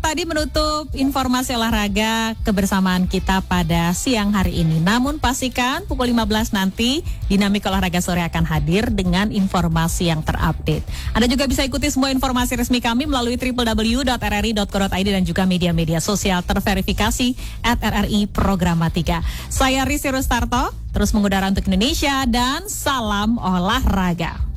tadi menutup informasi olahraga kebersamaan kita pada siang hari ini. Namun pastikan pukul 15 nanti Dinamik Olahraga Sore akan hadir dengan informasi yang terupdate. Anda juga bisa ikuti semua informasi resmi kami melalui www.rri.co.id dan juga media-media sosial terverifikasi @RRI Programatika. Saya Risi Rustarto, terus mengudara untuk Indonesia dan salam olahraga.